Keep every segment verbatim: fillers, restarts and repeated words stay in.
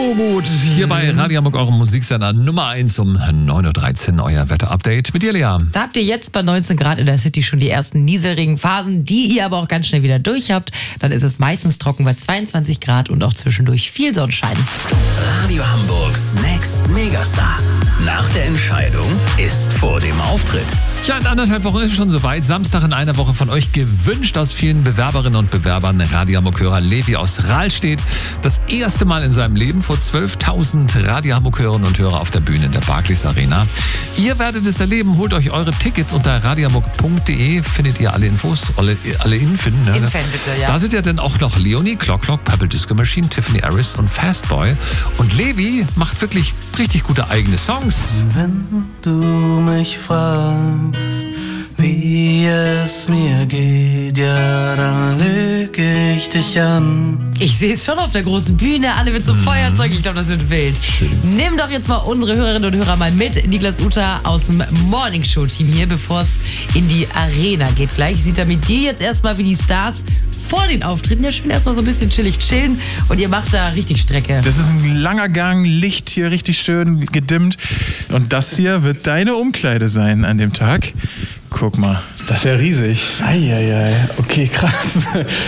So gut, hier bei Radio Hamburg, eurem Musiksender Nummer eins um neun Uhr dreizehn, euer Wetterupdate mit dir, Lea. Da habt ihr jetzt bei neunzehn Grad in der City schon die ersten Nieselregenphasen, die ihr aber auch ganz schnell wieder durch habt. Dann ist es meistens trocken bei zweiundzwanzig Grad und auch zwischendurch viel Sonnenschein. Radio Hamburgs Next Megastar. Nach der Entscheidung ist vor dem Auftritt. Ja, in anderthalb Wochen ist es schon soweit. Samstag in einer Woche von euch gewünscht aus vielen Bewerberinnen und Bewerbern. Radio Hamburg-Hörer Levi aus Rahlstedt. Das erste Mal in seinem Leben vor zwölftausend Radio Hamburg-Hörerinnen und Hörer auf der Bühne in der Barclays Arena. Ihr werdet es erleben. Holt euch eure Tickets unter radio hamburg punkt de. Findet ihr alle Infos, alle, alle Infinden. Ne? Infan bitte, ja. Da sind ja dann auch noch Leonie, Clock Clock, Purple Disco Machine, Tiffany Harris und Fastboy. Und Levi macht wirklich richtig gute eigene Songs. Wenn du mich fragst, wie es mir geht, ja, dann lüge ich dich an. Ich sehe es schon auf der großen Bühne, alle mit so Mhm. Feuerzeug, ich glaube, das wird wild. Schön. Nimm doch jetzt mal unsere Hörerinnen und Hörer mal mit. Niklas Uta aus dem Morning Show Team hier, bevor es in die Arena geht. Gleich sieht er mit dir jetzt erstmal, wie die Stars vor den Auftritten ja schön erstmal so ein bisschen chillig chillen und ihr macht da richtig Strecke. Das ist ein langer Gang, Licht hier richtig schön gedimmt. Und das hier wird deine Umkleide sein an dem Tag. Guck mal, das ist ja riesig. Eieiei, okay, krass.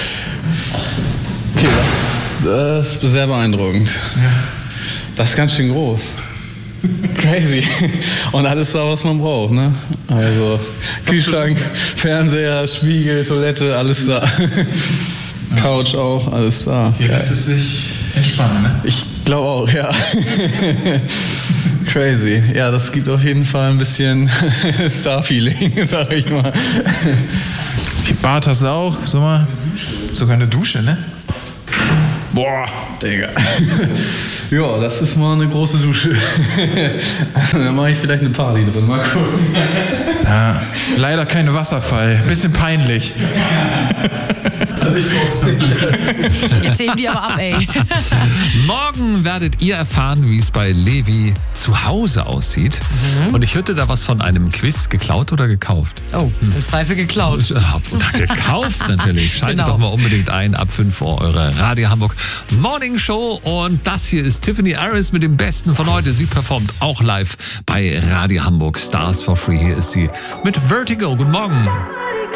Okay, das, das ist sehr beeindruckend. Das ist ganz schön groß. Crazy. Und alles da, was man braucht, ne? Also Kühlschrank, Fernseher, Spiegel, Toilette, alles da. Couch auch, alles da. Hier lässt es sich entspannen, ne? Ich glaube auch, ja. Crazy. Ja, das gibt auf jeden Fall ein bisschen Star-Feeling, sag ich mal. Hier Bad hast du auch, so mal. Sogar eine Dusche, ne? Boah, Digga. Ja, das ist mal eine große Dusche. Also, da mache ich vielleicht eine Party drin. Mal gucken. Ja, leider kein Wasserfall. Bisschen peinlich. Also ich brauch's nicht. Jetzt heben die aber ab, ey. Morgen werdet ihr erfahren, wie es bei Levi zu Hause aussieht. Mhm. Und ich hörte da was von einem Quiz. Geklaut oder gekauft? Oh, im Zweifel geklaut. Ja, oder gekauft natürlich. Schaltet Genau. doch mal unbedingt ein. Ab fünf Uhr eure Radio Hamburg Morning Show. Und das hier ist Tiffany Harris mit dem Besten von heute. Sie performt auch live bei Radio Hamburg Stars for Free. Hier ist sie mit Vertigo. Guten Morgen.